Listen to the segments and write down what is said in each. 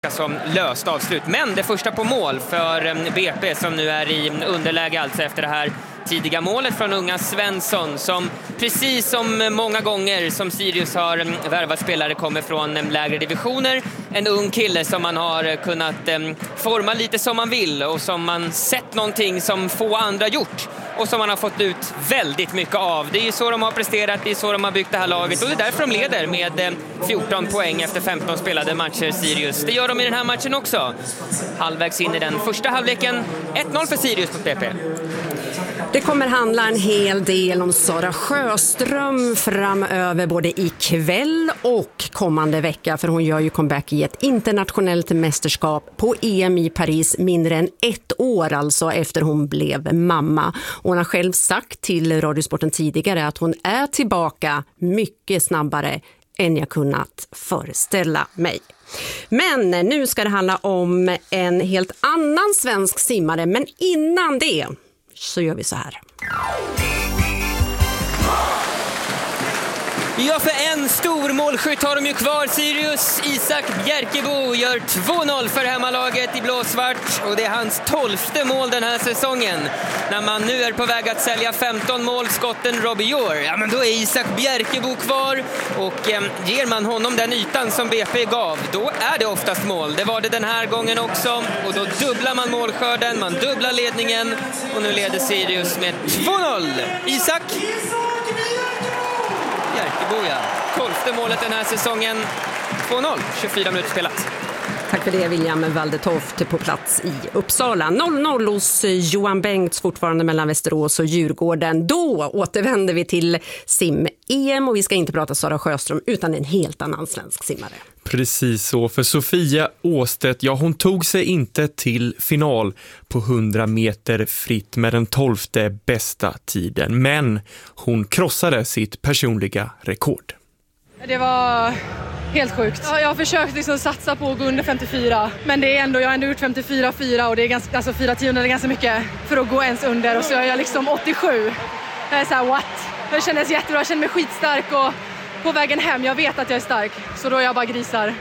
som löst avslut. Men det första på mål för BP som nu är i underläge alltså efter det här tidiga målet från unga Svensson som precis som många gånger som Sirius har värvat spelare kommer från lägre divisioner. En ung kille som man har kunnat forma lite som man vill och som man sett någonting som få andra gjort och som man har fått ut väldigt mycket av. Det är ju så de har presterat, det är så de har byggt det här laget och det är därför de leder med 14 poäng efter 15 spelade matcher Sirius. Det gör de i den här matchen också. Halvvägs in i den första halvleken. 1-0 för Sirius mot BP. Det kommer handla en hel del om Sara Sjöström framöver både ikväll och kommande vecka, för hon gör ju comeback i ett internationellt mästerskap på EM i Paris mindre än 1 år alltså efter hon blev mamma. Hon har själv sagt till Radiosporten tidigare att hon är tillbaka mycket snabbare än jag kunnat föreställa mig. Men nu ska det handla om en helt annan svensk simmare, men innan det så gör vi så här. Ja, för en stor målskytt har de ju kvar. Sirius Isak Bjerkebo gör 2-0 för hemmalaget i blåsvart och det är hans 12:e mål den här säsongen. När man nu är på väg att sälja 15 målskotten Robbie Jor, ja men då är Isak Bjerkebo kvar och ger man honom den ytan som BP gav, då är det oftast mål. Det var det den här gången också och då dubblar man målskörden, man dubblar ledningen och nu leder Sirius med 2-0. Isak Bjerkebo, 12:e målet den här säsongen. 2-0, 24 minuter spelat. Tack för det, William Waldetoft på plats i Uppsala. 0-0 hos Johan Bengts fortfarande mellan Västerås och Djurgården. Då återvänder vi till sim-EM och vi ska inte prata Sara Sjöström utan en helt annan svensk simmare. Precis så, för Sofia Åstedt, ja hon tog sig inte till final på 100 meter fritt med den 12:e bästa tiden. Men hon krossade sitt personliga rekord. Det var helt sjukt. Jag har försökt liksom satsa på att gå under 54. Men det är ändå, jag har ändå gjort 54,4 och det är ganska, alltså 4/10 är ganska mycket för att gå ens under. Och så är jag liksom 87. Jag är så här, what? Det kändes jättebra, jag kände mig skitstark och på vägen hem, jag vet att jag är stark. Så då är jag bara grisar.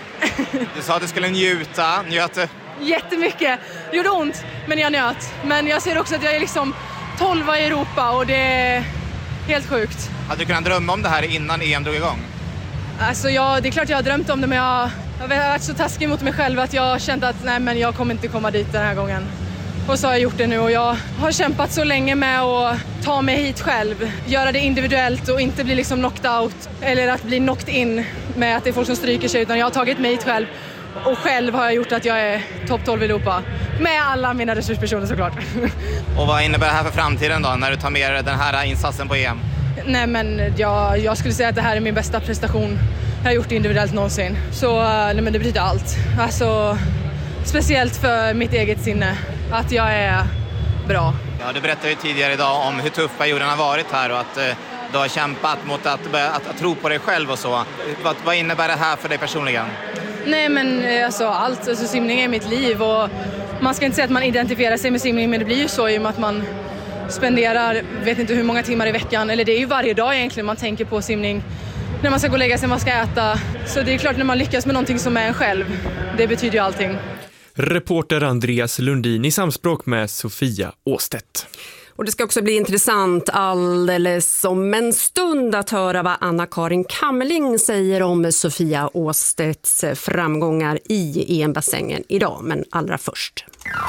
Du sa att du skulle njöt du? Jättemycket. Det gjorde ont, men jag njöt. Men jag ser också att jag är liksom 12 i Europa och det är helt sjukt. Hade du kunnat drömma om det här innan EM drog igång? Alltså det är klart jag har drömt om det, men jag har varit så taskig mot mig själv att jag kände att nej, men jag kommer inte komma dit den här gången. Och så har jag gjort det nu och jag har kämpat så länge med att ta mig hit själv. Göra det individuellt och inte bli liksom knocked out eller att bli knocked in med att det är folk som stryker sig, utan jag har tagit mig hit själv. Och själv har jag gjort att jag är topp 12 i Europa. Med alla mina resurspersoner såklart. Och vad innebär det här för framtiden då, när du tar med den här insatsen på EM? Nej men jag skulle säga att det här är min bästa prestation jag har gjort individuellt någonsin. Så nej, men det betyder allt. Alltså, speciellt för mitt eget sinne. Att jag är bra. Ja, du berättade ju tidigare idag om hur tuff perioden har varit här och att du har kämpat mot att tro på dig själv och så. Vad innebär det här för dig personligen? Nej men alltså allt, alltså, simning är mitt liv och man ska inte säga att man identifierar sig med simning, men det blir ju så i och med att man spenderar, vet inte hur många timmar i veckan, eller det är ju varje dag egentligen man tänker på simning. När man ska gå och lägga sig, man ska äta. Så det är klart när man lyckas med någonting som är en själv, det betyder ju allting. Reporter Andreas Lundin i samspråk med Sofia Åstedt. Och det ska också bli intressant alldeles om en stund att höra vad Anna-Karin Kammerling säger om Sofia Åstedts framgångar i EM-bassängen idag. Men allra först.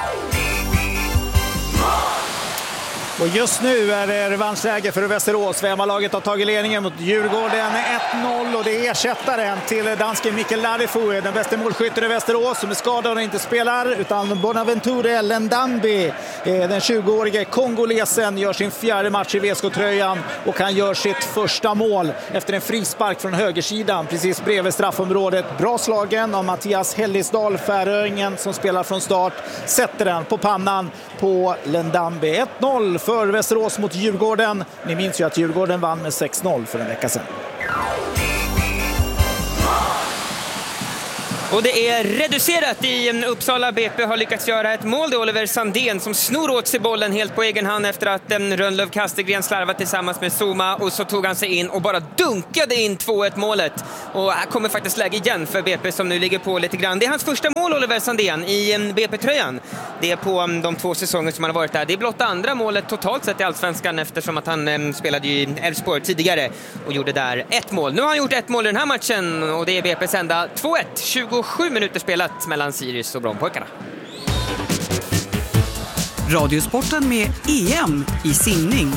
Och just nu är det revanschläge för Västerås. Hemmalaget har tagit ledningen mot Djurgården 1-0 och det är ersättaren till dansken Mikkel Ladefou, den bästa målskytten i Västerås som är skadad och inte spelar, utan Bonaventure Lendambi, den 20-årige kongolesen, gör sin 4:e match i VSK-tröjan och han gör sitt första mål efter en frispark från högersidan precis bredvid straffområdet. Bra slagen av Mattias Hellisdal, färöingen som spelar från start, sätter den på pannan på Lendambi. 1-0 för Västerås mot Djurgården. Ni minns ju att Djurgården vann med 6-0 för en vecka sedan. Och det är reducerat i Uppsala. BP har lyckats göra ett mål. Det är Oliver Sandén som snor åt sig bollen helt på egen hand efter att Rönnlöv Kastegren slarvat tillsammans med Zuma, och så tog han sig in och bara dunkade in 2-1 målet. Och här kommer faktiskt läge igen för BP som nu ligger på lite grann. Det är hans första mål, Oliver Sandén, i BP-tröjan. Det är på de 2 säsonger som han har varit där. Det är blott andra målet totalt sett i Allsvenskan, eftersom att han spelade i Elfsborg tidigare och gjorde där 1 mål. Nu har han gjort 1 mål i den här matchen och det är BP:s enda 2-1. 27 minuter spelat mellan Sirius och Brommapojkarna. Radiosporten med EM i simning.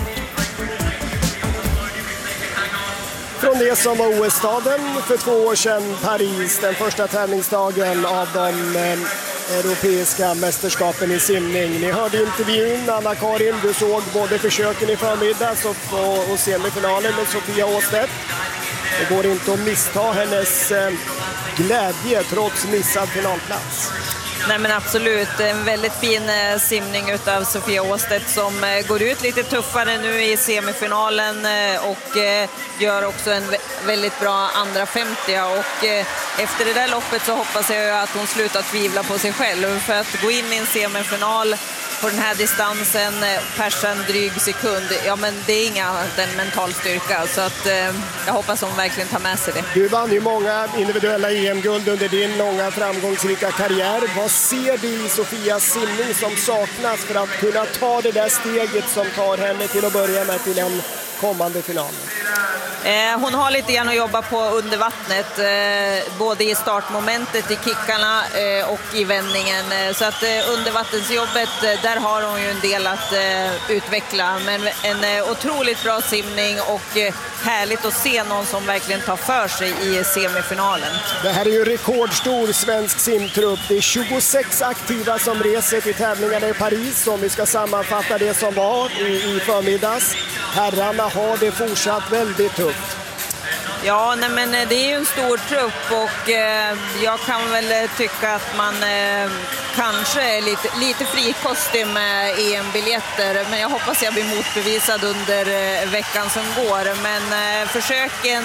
Från det som var OS-staden för 2 år sedan, Paris, den första tävlingsdagen av de europeiska mästerskapen i simning. Ni hörde intervjun, Anna-Karin, du såg både försöken i förmiddags och semifinalen med Sofia Åstedt. Det går inte att missta hennes glädje trots missad finalplats. Nej men absolut, en väldigt fin simning utav Sofia Åstedt som går ut lite tuffare nu i semifinalen och gör också en väldigt bra andra 50, och efter det där loppet så hoppas jag att hon slutar tvivla på sig själv, för att gå in i en semifinal på den här distansen, persa en dryg sekund, ja men det är inga annat än mental styrka, så att jag hoppas hon verkligen tar med sig det. Du vann ju många individuella EM-guld under din långa framgångsrika karriär. Vad ser du i Sofias simning som saknas för att kunna ta det där steget som tar henne till att börja med till en kommande final? Hon har lite grann att jobba på under vattnet, både i startmomentet, i kickarna och i vändningen. Så att undervattensjobbet, där har hon ju en del att utveckla. Men en otroligt bra simning och härligt att se någon som verkligen tar för sig i semifinalen. Det här är ju rekordstor svensk simtrupp. Det är 26 aktiva som reser till tävlingarna i Paris, om vi ska sammanfatta det som var i förmiddags. Herrarna har det fortsatt väldigt tufft. Ja, nej, men det är ju en stor trupp och jag kan väl tycka att man kanske är lite frikostig med EM-biljetter, men jag hoppas jag blir motbevisad under veckan som går. Men försöken,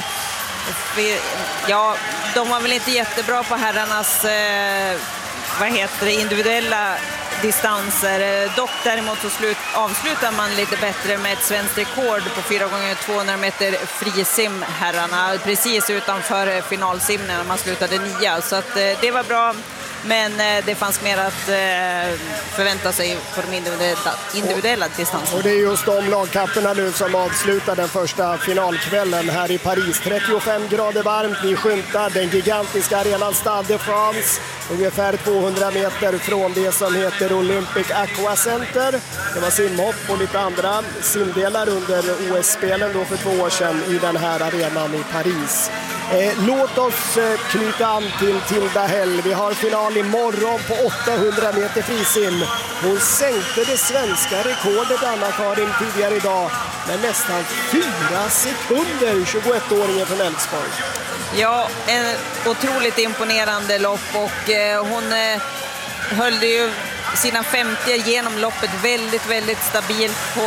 ja, de var väl inte jättebra på herrarnas individuella distanser. Dock däremot så avslutar man lite bättre med ett svenskt rekord på 4x200 meter frisim herrarna, precis utanför finalsimningen när man slutade 9. Så att det var bra, men det fanns mer att förvänta sig på de individuella distanserna. Och det är just de lagkapperna nu som avslutar den första finalkvällen här i Paris. 35 grader varmt, vi skymtar den gigantiska arenan Stade de France, ungefär 200 meter från det som heter Olympic Aqua Center. Det var simhopp och lite andra simdelar under OS-spelen då för 2 år sedan i den här arenan i Paris. Låt oss knyta an till Tilda Hell. Vi har final imorgon på 800 meter frisim. Hon sänkte det svenska rekordet, Anna-Karin, tidigare idag med nästan 4 sekunder, 21-åringen från Elfsborg. Ja, en otroligt imponerande lopp, och hon höll ju sina 50 genom loppet väldigt, väldigt stabilt på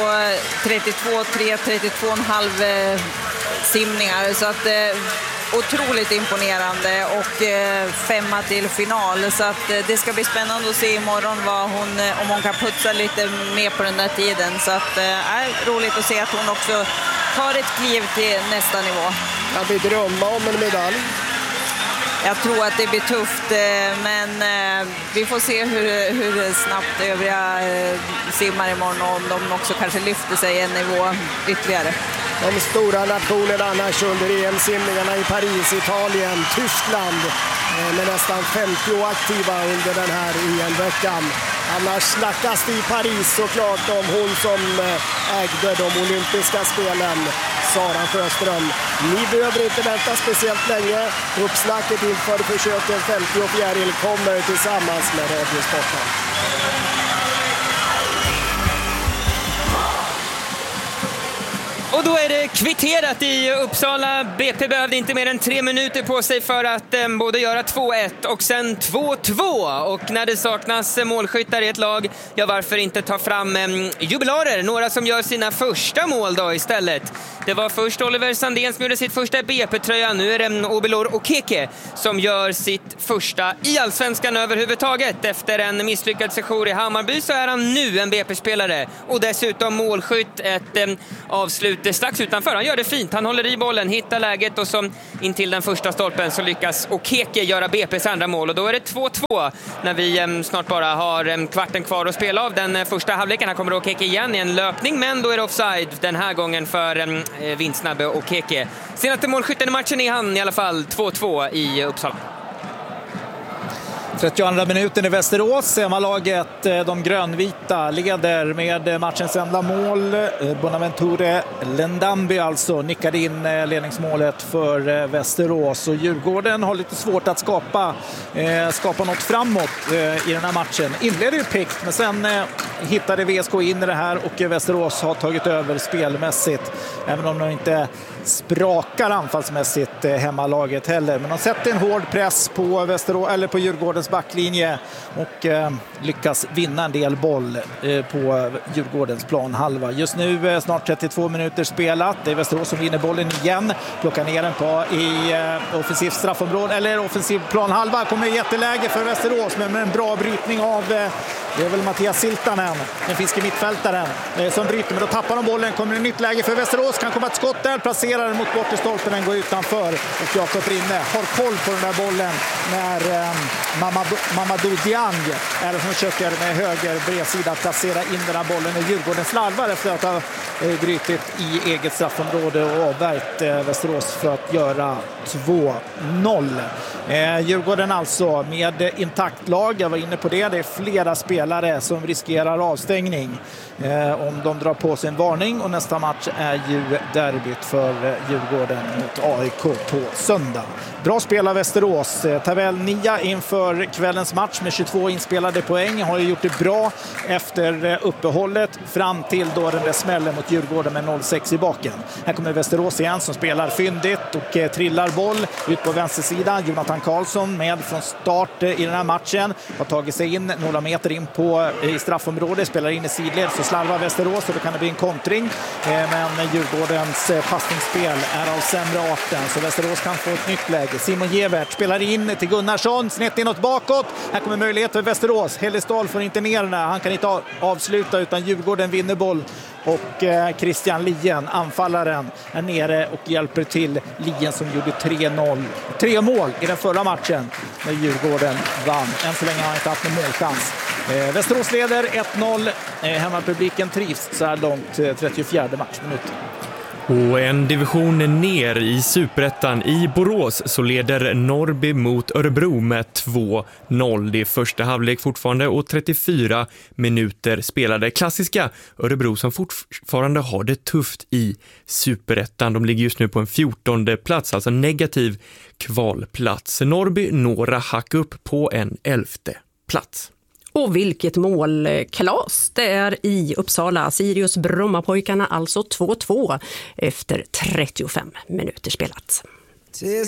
32,5 simningar. Så att otroligt imponerande, och 5 till final. Så att det ska bli spännande att se imorgon om hon kan putsa lite mer på den där tiden. Så att är roligt att se att hon också tar ett kliv till nästa nivå. Kan vi drömma om en medalj? Jag tror att det blir tufft, men vi får se hur snabbt övriga simmar imorgon, och om de också kanske lyfter sig en nivå ytterligare. De stora nationerna annars under EM-simningarna i Paris, Italien, Tyskland med nästan 50 aktiva under den här EM-veckan. Annars snackas det i Paris såklart om hon som ägde de olympiska spelen, Sara Sjöström. Ni behöver inte vänta speciellt länge. Uppsnacket inför försöken 50 och fjäril kommer tillsammans med Radiosporten. Och då är det kvitterat i Uppsala. BP behövde inte mer än 3 minuter på sig för att både göra 2-1 och sen 2-2. Och när det saknas målskyttar i ett lag, ja varför inte ta fram jubilarer? Några som gör sina första mål då istället. Det var först Oliver Sandén som gjorde sitt första BP-tröja. Nu är det Obilor Okeke som gör sitt första i Allsvenskan överhuvudtaget. Efter en misslyckad sejour i Hammarby så är han nu en BP-spelare. Och dessutom målskytt, ett avslut strax utanför. Han gör det fint, han håller i bollen, hittar läget och som in till den första stolpen så lyckas Okeke göra BP:s andra mål. Och då är det 2-2 när vi snart bara har kvarten kvar att spela av den första halvleken. Här kommer Okeke igen i en löpning, men då är det offside den här gången för vinstsnabbe Okeke. Senaste målskytten i matchen är han i alla fall, 2-2 i Uppsala. 32 minuten i Västerås. Hemmalaget, de grönvita, leder med matchens enda mål. Bonaventure Lendambi alltså nickade in ledningsmålet för Västerås. Och Djurgården har lite svårt att skapa något framåt i den här matchen. Inledde ju pikt, men sen hittade VSK in i det här och Västerås har tagit över spelmässigt. Även om de inte sprakar anfallsmässigt hemmalaget heller. Men de sätter en hård press på Västerås, eller på Djurgårdens backlinje och lyckas vinna en del boll på Djurgårdens planhalva. Just nu snart 32 minuter spelat. Det är Västerås som vinner bollen igen. Plockar ner den i offensiv straffområde eller offensiv planhalva. Kommer i jätteläge för Västerås med en bra brytning av det är väl Mattias Siltanen, den finske mittfältaren som bryter, men då tappar de bollen. Kommer ett nytt läge för Västerås, kan komma ett skott där, placerar den mot bortre stolpen, den går utanför och Jakob Rinne har koll på den där bollen när Mamadou Diang är det som försöker med höger bredsida placera in den här bollen i Djurgården slarvar efter att ha brytit i eget straffområde och avvärjt Västerås för att göra 2-0. Djurgården alltså med intakt lag, jag var inne på det. Det är flera spelare som riskerar avstängning om de drar på sig en varning, och nästa match är ju derbyt för Djurgården mot AIK på söndag. Bra spel av Västerås. Tabell 9 inför kvällens match med 22 inspelade poäng. Har ju gjort det bra efter uppehållet fram till då den där smällen mot Djurgården med 0-6 i baken. Här kommer Västerås igen som spelar fyndigt och trillar boll ut på vänstersidan. Jonathan Karlsson med från start i den här matchen. Har tagit sig in några meter in i straffområdet. Spelar in i sidled, så slarvar Västerås och då kan det bli en kontring. Men Djurgårdens passningsspel är av sämre arten, så Västerås kan få ett nytt läge. Simon Gevert spelar in till Gunnarsson, snett inåt bakåt. Här kommer möjlighet för Västerås. Hellesdal får inte ner den här. Han kan inte avsluta, utan Djurgården vinner boll. Och Christian Lien, anfallaren, är nere och hjälper till. Lien som gjorde 3 mål i den förra matchen när Djurgården vann. Än så länge har han inte haft någon målchans. Västerås leder 1-0. Hemmapubliken trivs så här långt, 34 matchminuten. Och en division ner i Superettan i Borås så leder Norrby mot Örebro med 2-0. Det är första halvlek fortfarande och 34 minuter spelade. Klassiska Örebro som fortfarande har det tufft i Superettan. De ligger just nu på en 14:e plats, alltså negativ kvalplats. Norrby några hack upp på en 11:e plats. Och vilket målkalas det är i Uppsala. Sirius Brommapojkarna alltså 2-2 efter 35 minuter spelat.